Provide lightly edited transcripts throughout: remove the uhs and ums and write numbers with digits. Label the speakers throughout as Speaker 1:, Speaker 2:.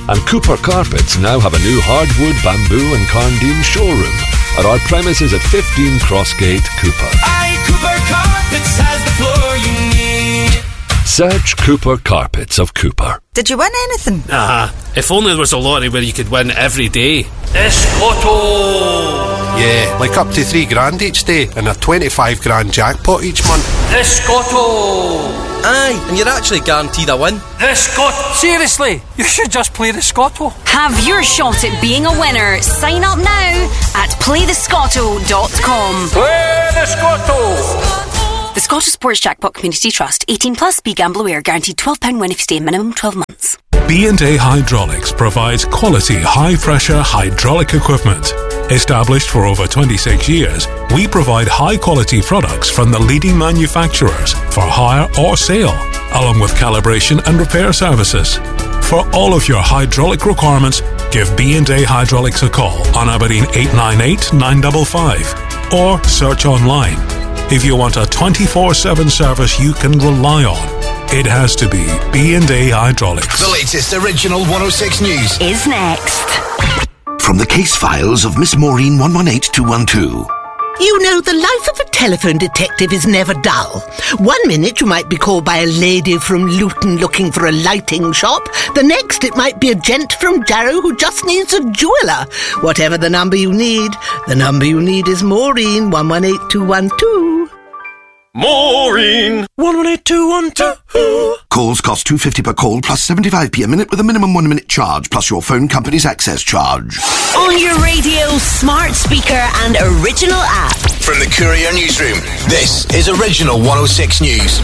Speaker 1: And Cooper Carpets now have a new hardwood, bamboo and Carndine showroom at our premises at 15 Crossgate, Cooper.
Speaker 2: Aye, Cooper Carpets has the floor you need.
Speaker 1: Search Cooper Carpets of Cooper.
Speaker 3: Did you win anything?
Speaker 4: If only there was a lottery where you could win every day. Escotto!
Speaker 5: Yeah, like up to $3,000 each day and a 25 grand jackpot each month.
Speaker 4: Escotto!
Speaker 6: Aye, and you're actually guaranteed a win.
Speaker 4: Escotto!
Speaker 7: Seriously, you should just play the Scotto.
Speaker 8: Have your shot at being a winner. Sign up now at playthescotto.com.
Speaker 4: Play the Scotto!
Speaker 8: The Scottish Sports Jackpot Community Trust. 18 plus. BeGambleAware. Guaranteed £12 win if you stay minimum 12 months.
Speaker 9: B&A Hydraulics provides quality high-pressure hydraulic equipment. Established for over 26 years, we provide high-quality products from the leading manufacturers for hire or sale, along with calibration and repair services. For all of your hydraulic requirements, give B&A Hydraulics a call on Aberdeen 898 955 or search online. If you want a 24/7 service you can rely on, it has to be B&A Hydraulics.
Speaker 10: The latest original 106 news
Speaker 8: is next.
Speaker 11: From the case files of Miss Maureen 118212.
Speaker 12: You know, the life of a telephone detective is never dull. 1 minute you might be called by a lady from Luton looking for a lighting shop. The next it might be a gent from Jarrow who just needs a jeweller. Whatever the number you need is Maureen 118212.
Speaker 2: Maureen 118212.
Speaker 11: Calls cost $2.50 per call plus 75p a minute with a minimum 1 minute charge plus your phone company's access charge.
Speaker 8: On your radio, smart speaker and original app.
Speaker 10: From the Courier Newsroom, this is Original 106 News.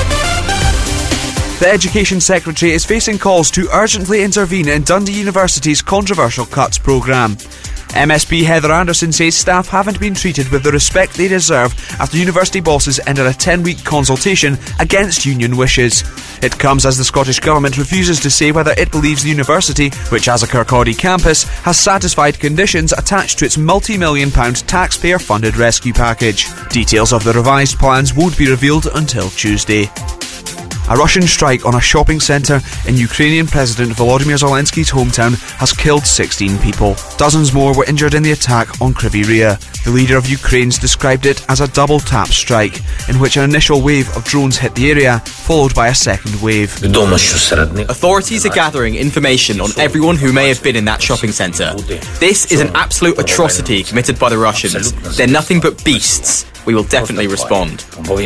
Speaker 13: The Education Secretary is facing calls to urgently intervene in Dundee University's controversial cuts programme. MSP Heather Anderson says staff haven't been treated with the respect they deserve after university bosses ended a 10-week consultation against union wishes. It comes as the Scottish Government refuses to say whether it believes the university, which has a Kirkcaldy campus, has satisfied conditions attached to its multi-million-pound taxpayer-funded rescue package. Details of the revised plans won't be revealed until Tuesday. A Russian strike on a shopping centre in Ukrainian President Volodymyr Zelensky's hometown has killed 16 people. Dozens more were injured in the attack on Kryvyi Rih. The leader of Ukraine's described it as a double-tap strike, in which an initial wave of drones hit the area, followed by a second wave.
Speaker 6: Authorities are gathering information on everyone who may have been in that shopping centre. This is an absolute atrocity committed by the Russians. They're nothing but beasts. We will definitely respond.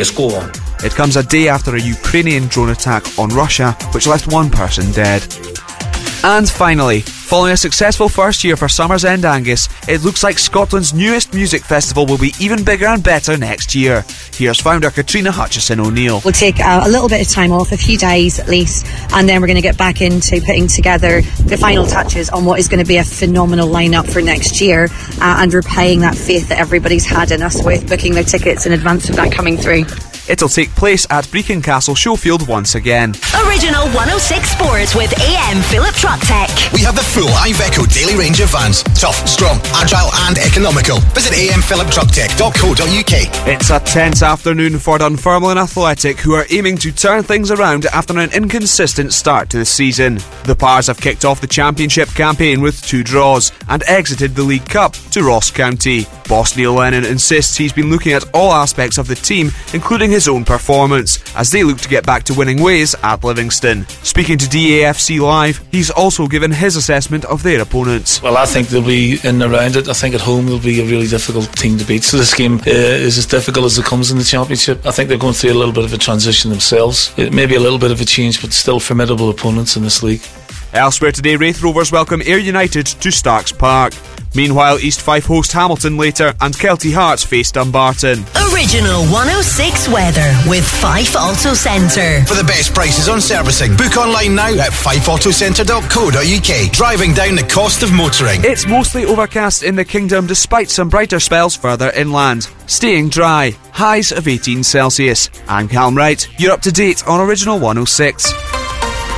Speaker 13: It comes a day after a Ukrainian drone attack on Russia, which left one person dead. And finally, following a successful first year for Summer's End Angus, it looks like Scotland's newest music festival will be even bigger and better next year. Here's founder Katrina Hutchison-O'Neill.
Speaker 14: We'll take a little bit of time off, a few days at least, and then we're going to get back into putting together the final touches on what is going to be a phenomenal lineup for next year, and repaying that faith that everybody's had in us with booking their tickets in advance of that coming through.
Speaker 13: It'll take place at Brecon Castle Showfield once again.
Speaker 8: Original 106 Sports with AM Philip Truck Tech.
Speaker 10: We have the full Iveco daily range of vans. Tough, strong, agile and economical. Visit amphiliptrucktech.co.uk.
Speaker 13: It's a tense afternoon for Dunfermline Athletic, who are aiming to turn things around after an inconsistent start to the season. The Pars have kicked off the championship campaign with 2 draws and exited the League Cup to Ross County. Boss Neil Lennon insists he's been looking at all aspects of the team, including his own performance, as they look to get back to winning ways at Livingston. Speaking to DAFC Live, he's also given his assessment of their opponents.
Speaker 15: Well, I think they'll be in and around it. I think at home they'll be a really difficult team to beat. So this game is as difficult as it comes in the Championship. I think they're going through a little bit of a transition themselves. It may be a little bit of a change, but still formidable opponents in this league.
Speaker 13: Elsewhere today, Raith Rovers welcome Ayr United to Starks Park. Meanwhile, East Fife host Hamilton later, and Kelty Hearts face Dumbarton.
Speaker 8: Original 106 weather with Fife Auto Centre.
Speaker 10: For the best prices on servicing, book online now at fifeautocentre.co.uk. Driving down the cost of motoring.
Speaker 13: It's mostly overcast in the Kingdom despite some brighter spells further inland. Staying dry, highs of 18 Celsius. I'm Callum Wright, you're up to date on Original 106.